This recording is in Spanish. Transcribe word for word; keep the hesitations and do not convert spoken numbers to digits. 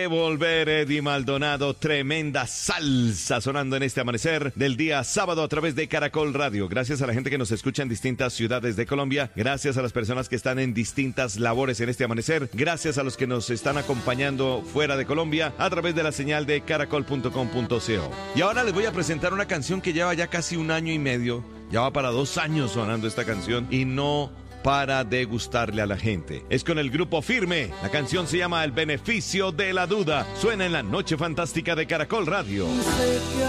Volver Eddie Maldonado, tremenda salsa sonando en este amanecer del día sábado a través de Caracol Radio. Gracias a la gente que nos escucha en distintas ciudades de Colombia, gracias a las personas que están en distintas labores en este amanecer, gracias a los que nos están acompañando fuera de Colombia a través de la señal de caracol punto com punto co. Y ahora les voy a presentar una canción que lleva ya casi un año y medio, ya va para dos años sonando esta canción y no para de gustarle a la gente. Es con el grupo Firme. La canción se llama El Beneficio de la Duda. Suena en la Noche Fantástica de Caracol Radio.